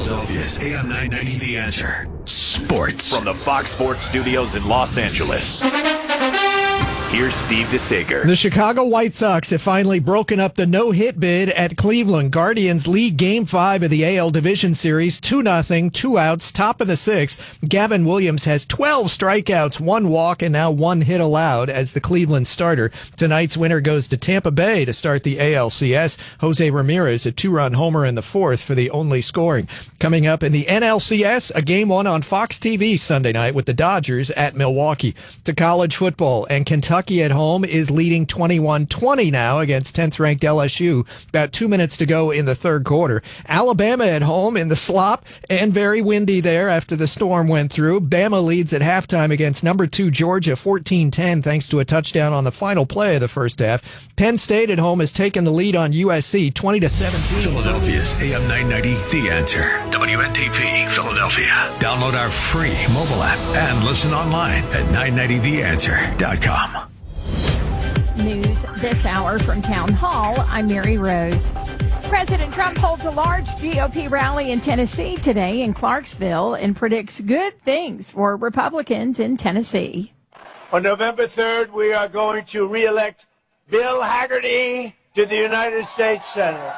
Philadelphia's AM 990 The Answer. Sports. From the Fox Sports Studios in Los Angeles. Here's Steve DeSager. The Chicago White Sox have finally broken up the no-hit bid at Cleveland. Guardians lead Game 5 of the AL Division Series 2-0, 2 outs, top of the sixth. Gavin Williams has 12 strikeouts, 1 walk, and now 1 hit allowed as the Cleveland starter. Tonight's winner goes to Tampa Bay to start the ALCS. Jose Ramirez, a 2-run homer in the fourth for the only scoring. Coming up in the NLCS, a Game 1 on Fox TV Sunday night with the Dodgers at Milwaukee. To college football, and Kentucky at home is leading 21-20 now against 10th-ranked LSU. About 2 minutes to go in the third quarter. Alabama at home in the slop and very windy there after the storm went through. Bama leads at halftime against number 2 Georgia 14-10 thanks to a touchdown on the final play of the first half. Penn State at home has taken the lead on USC 20-17. Philadelphia's AM 990 The Answer. WNTP Philadelphia. Download our free mobile app and listen online at 990theanswer.com. News this hour from Town Hall. I'm Mary Rose. President Trump holds a large GOP rally in Tennessee today in Clarksville and predicts good things for Republicans in Tennessee. On November 3rd, we are going to re-elect Bill Hagerty to the United States Senate.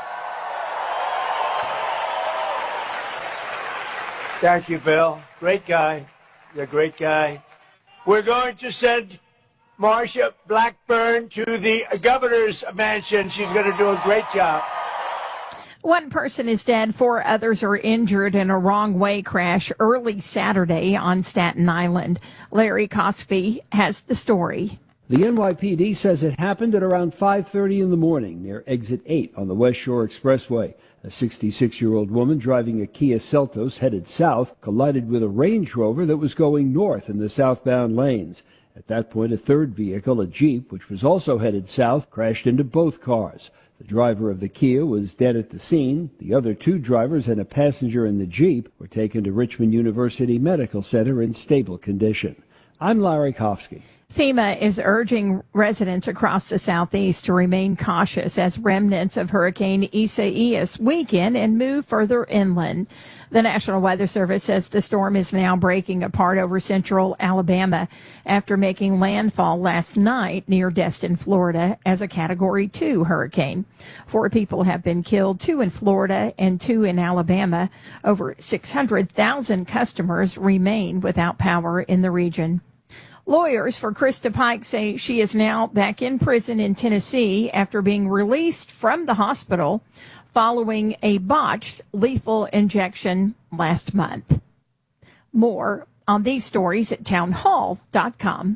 Thank you, Bill. Great guy. You're a great guy. We're going to send Marsha Blackburn to the governor's mansion. She's going to do a great job. One person is dead, 4 others are injured in a wrong-way crash early Saturday on Staten Island. Larry Cosby has the story. The NYPD says it happened at around 5:30 in the morning near Exit 8 on the West Shore Expressway. A 66-year-old woman driving a Kia Seltos headed south collided with a Range Rover that was going north in the southbound lanes. At that point, a third vehicle, a Jeep, which was also headed south, crashed into both cars. The driver of the Kia was dead at the scene. The other 2 drivers and a passenger in the Jeep were taken to Richmond University Medical Center in stable condition. I'm Larry Kofsky. FEMA is urging residents across the southeast to remain cautious as remnants of Hurricane Isaias weaken and move further inland. The National Weather Service says the storm is now breaking apart over central Alabama after making landfall last night near Destin, Florida, as a Category 2 hurricane. 4 people have been killed, 2 in Florida and 2 in Alabama. Over 600,000 customers remain without power in the region. Lawyers for Krista Pike say she is now back in prison in Tennessee after being released from the hospital following a botched lethal injection last month. More on these stories at townhall.com.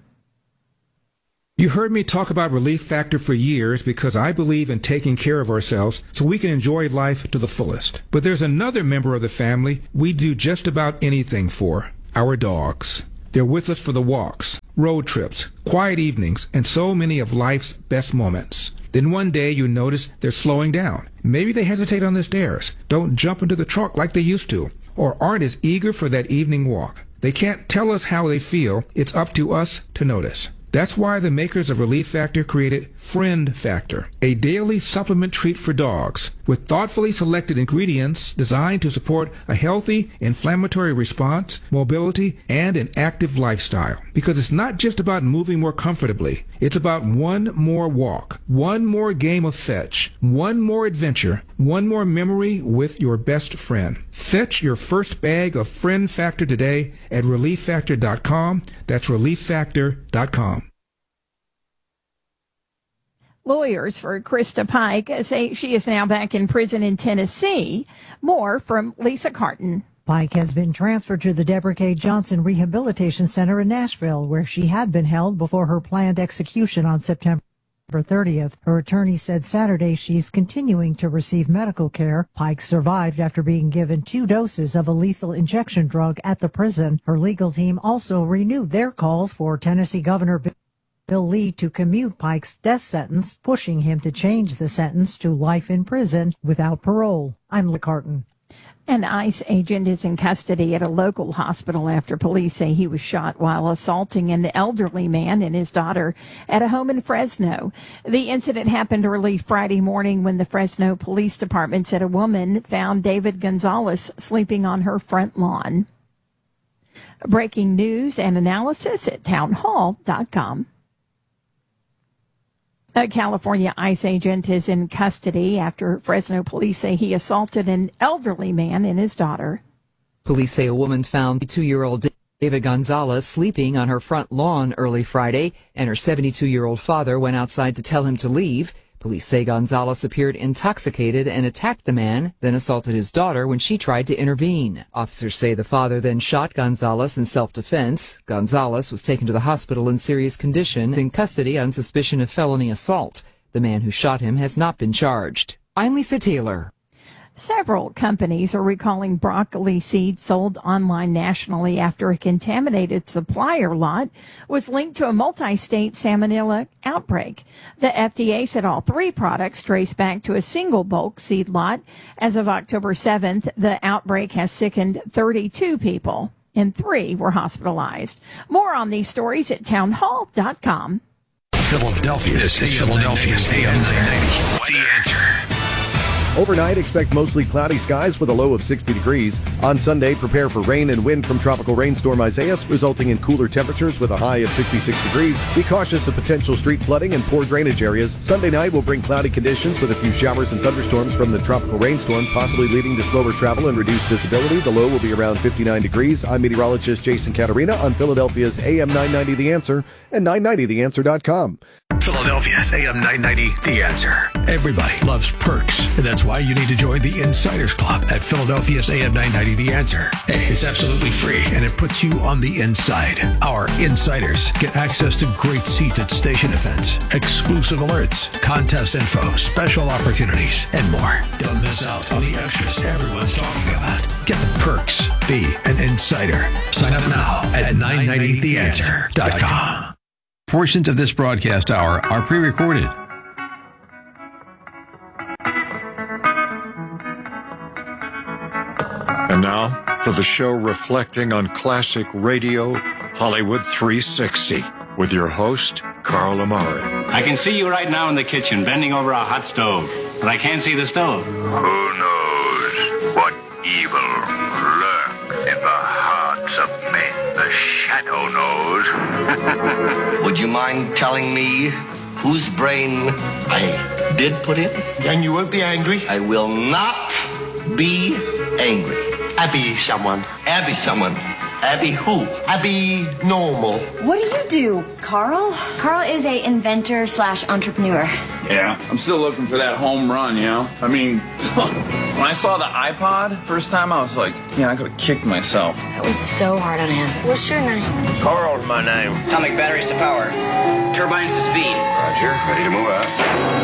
You heard me talk about Relief Factor for years because I believe in taking care of ourselves so we can enjoy life to the fullest. But there's another member of the family we do just about anything for, our dogs. They're with us for the walks, road trips, quiet evenings, and so many of life's best moments. Then one day you notice they're slowing down. Maybe they hesitate on the stairs, don't jump into the truck like they used to, or aren't as eager for that evening walk. They can't tell us how they feel. It's up to us to notice. That's why the makers of Relief Factor created Friend Factor, a daily supplement treat for dogs with thoughtfully selected ingredients designed to support a healthy inflammatory response, mobility, and an active lifestyle. Because it's not just about moving more comfortably. It's about one more walk, one more game of fetch, one more adventure, one more memory with your best friend. Fetch your first bag of Friend Factor today at ReliefFactor.com. That's ReliefFactor.com. Lawyers for Krista Pike say she is now back in prison in Tennessee. More from Lisa Carton. Pike has been transferred to the Deborah K. Johnson Rehabilitation Center in Nashville, where she had been held before her planned execution on September 30th. Her attorney said Saturday she's continuing to receive medical care. Pike survived after being given 2 doses of a lethal injection drug at the prison. Her legal team also renewed their calls for Tennessee Governor Bill Lee to commute Pike's death sentence, pushing him to change the sentence to life in prison without parole. I'm Lee Carton. An ICE agent is in custody at a local hospital after police say he was shot while assaulting an elderly man and his daughter at a home in Fresno. The incident happened early Friday morning when the Fresno Police Department said a woman found David Gonzalez sleeping on her front lawn. Breaking news and analysis at townhall.com. A California ICE agent is in custody after Fresno police say he assaulted an elderly man and his daughter. Police say a woman found 2-year-old David Gonzalez sleeping on her front lawn early Friday, and her 72-year-old father went outside to tell him to leave. Police say Gonzalez appeared intoxicated and attacked the man, then assaulted his daughter when she tried to intervene. Officers say the father then shot Gonzalez in self-defense. Gonzalez was taken to the hospital in serious condition, in custody on suspicion of felony assault. The man who shot him has not been charged. I'm Lisa Taylor. Several companies are recalling broccoli seeds sold online nationally after a contaminated supplier lot was linked to a multi-state salmonella outbreak. The FDA said all 3 products trace back to a single bulk seed lot. As of October 7th, the outbreak has sickened 32 people, and 3 were hospitalized. More on these stories at townhall.com. Philadelphia. This is Philadelphia's AM 990. The Answer. Overnight, expect mostly cloudy skies with a low of 60 degrees. On Sunday, prepare for rain and wind from tropical rainstorm Isaias, resulting in cooler temperatures with a high of 66 degrees. Be cautious of potential street flooding and poor drainage areas. Sunday night will bring cloudy conditions with a few showers and thunderstorms from the tropical rainstorm, possibly leading to slower travel and reduced visibility. The low will be around 59 degrees. I'm meteorologist Jason Catarina on Philadelphia's AM 990 The Answer and 990theanswer.com. Philadelphia's AM 990, The Answer. Everybody loves perks, and that's why you need to join the Insiders Club at Philadelphia's AM 990, The Answer. Hey, it's absolutely free, and it puts you on the inside. Our insiders get access to great seats at station events, exclusive alerts, contest info, special opportunities, and more. Don't miss out on the extras everyone's talking about. Get the perks. Be an insider. Sign up now at 990theanswer.com. Portions of this broadcast hour are pre-recorded. And now, for the show reflecting on classic radio, Hollywood 360, with your host, Carl Amari. I can see you right now in the kitchen, bending over a hot stove, but I can't see the stove. Who knows what evil lurks in the hearts of men? The shadow knows. Would you mind telling me whose brain I did put in? And you won't be angry? I will not be angry. Abby someone. Abby someone. Abby who? Abby normal. What do you do, Carl? Carl is a inventor / entrepreneur. Yeah, I'm still looking for that home run, you know? I mean, when I saw the iPod first time, I was like, man, I could have kicked myself. That was so hard on him. What's your name? Carl's my name. Atomic batteries to power. Turbines to speed. Roger, ready to move out.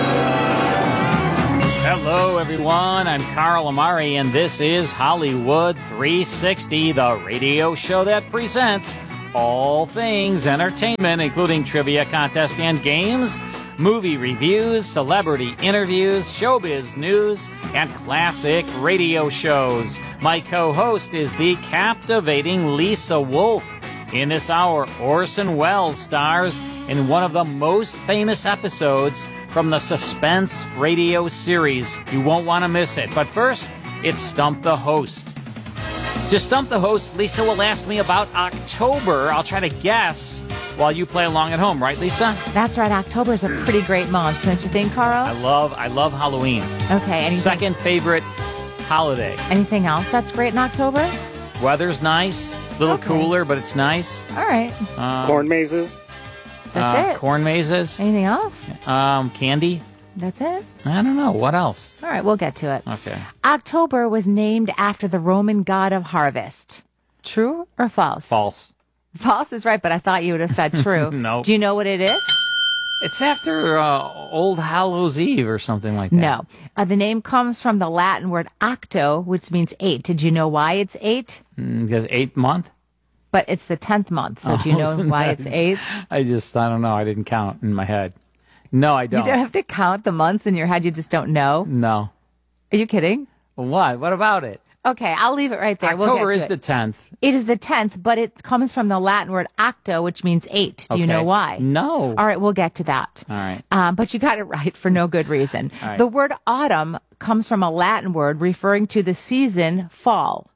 Hello, everyone. I'm Carl Amari, and this is Hollywood 360, the radio show that presents all things entertainment, including trivia contests and games, movie reviews, celebrity interviews, showbiz news, and classic radio shows. My co-host is the captivating Lisa Wolf. In this hour, Orson Welles stars in one of the most famous episodes from the Suspense radio series. You won't want to miss it. But first, it's Stump the Host. To Stump the Host, Lisa will ask me about October. I'll try to guess while you play along at home, right, Lisa? That's right. October is a pretty great month, don't you think, Carl? I love Halloween. Okay. Anything? Second favorite holiday. Anything else that's great in October? Weather's nice. A little cooler, but it's nice. All right. Corn mazes. That's it. Corn mazes. Anything else? Candy. That's it? I don't know. What else? All right, we'll get to it. Okay. October was named after the Roman god of harvest. True or false? False. False is right, but I thought you would have said true. No. Do you know what it is? It's after Old Hallows Eve or something like that. No. The name comes from the Latin word octo, which means 8. Did you know why it's 8? Because 8th month? But it's the 10th month, so do you know why it's 8? I don't know. I didn't count in my head. No, I don't. You don't have to count the months in your head, you just don't know? No. Are you kidding? What? What about it? Okay, I'll leave it right there. October we'll is get the to 10th. It is the 10th, but it comes from the Latin word octo, which means 8. Do you know why? No. All right, we'll get to that. All right. But you got it right for no good reason. All right. The word autumn comes from a Latin word referring to the season fall.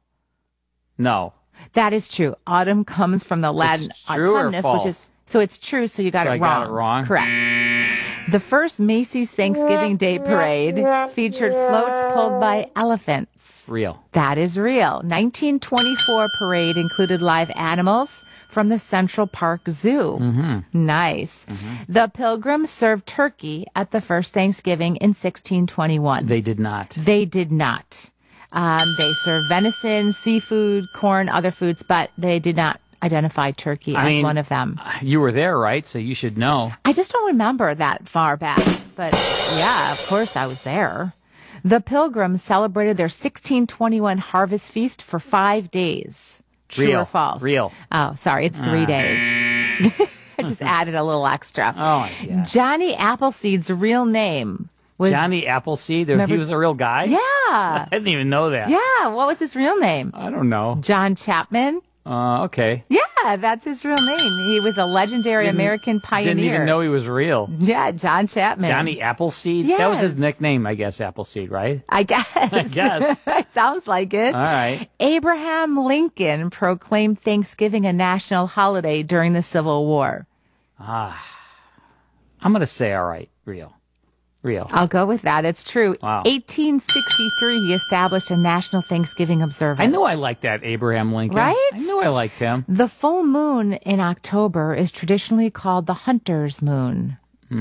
No. That is true. Autumn comes from the Latin true or autumnus, false? which is so it's true. So you got So it I wrong. got it wrong? Correct. The first Macy's Thanksgiving Day Parade featured floats pulled by elephants. Real. That is real. 1924 parade included live animals from the Central Park Zoo. Nice. The Pilgrims served turkey at the first Thanksgiving in 1621. They did not. They did not. They served venison, seafood, corn, other foods, but they did not identify turkey as one of them. You were there, right? So you should know. I just don't remember that far back. But yeah, of course I was there. The Pilgrims celebrated their 1621 harvest feast for 5 days. True Real. or false? Real. Oh, sorry. It's 3 days. I just added a little extra. Oh, yeah. Johnny Appleseed's real name was... Johnny Appleseed? Remember- He was a real guy? Yeah. I didn't even know that. Yeah. What was his real name? I don't know. John Chapman. Okay. Yeah, that's his real name. He was a legendary American pioneer. Didn't even know he was real. Yeah, John Chapman. Johnny Appleseed? Yes. That was his nickname, I guess, Appleseed, right? I guess. I guess. Sounds like it. All right. Abraham Lincoln proclaimed Thanksgiving a national holiday during the Civil War. I'm going to say, all right, real. I'll go with that. It's true. Wow. 1863, he established a national Thanksgiving observance. I knew I liked that Abraham Lincoln. Right? I knew I liked him. The full moon in October is traditionally called the hunter's moon.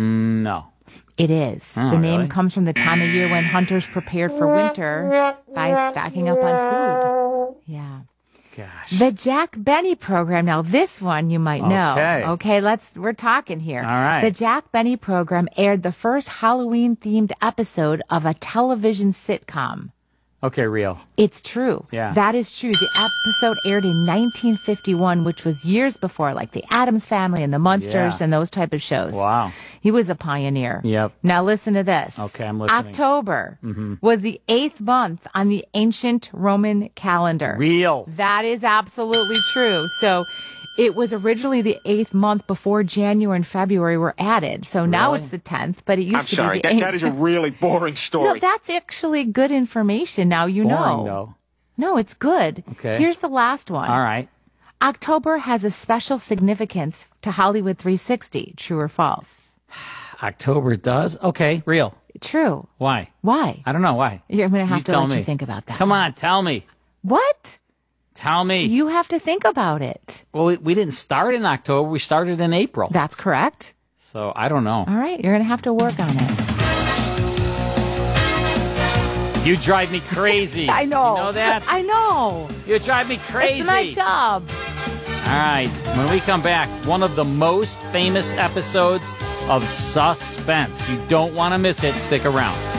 No. It is. Oh, the name really? comes from the time of year when hunters prepared for winter by stocking up on food. Yeah. Gosh. The Jack Benny program. Now, this one you might know. Okay. We're talking here. All right. The Jack Benny program aired the first Halloween-themed episode of a television sitcom. Okay, real. It's true. Yeah. That is true. The episode aired in 1951, which was years before, like the Addams Family and the Munsters Yeah. and those type of shows. Wow. He was a pioneer. Yep. Now listen to this. Okay, I'm listening. October Mhm. was the 8th month on the ancient Roman calendar. Real. That is absolutely true. So it was originally the 8th month before January and February were added. So now Really? it's the 10th, but it used I'm to sorry, be the 8th. that is a really boring story. No, that's actually good information. Now you Boring, know. though. No, it's good. Okay. Here's the last one. All right. October has a special significance to Hollywood 360. True or false? October does? Okay, real. True. Why? Why? I don't know. Why? I'm going to have You to tell let me. you think about that. Come on, tell me. What? Tell me. You have to think about it. Well, we didn't start in October. We started in April. That's correct. So I don't know. All right. You're going to have to work on it. You drive me crazy. I know. You know that? I know. You drive me crazy. It's my job. All right. When we come back, one of the most famous episodes of Suspense. You don't want to miss it. Stick around.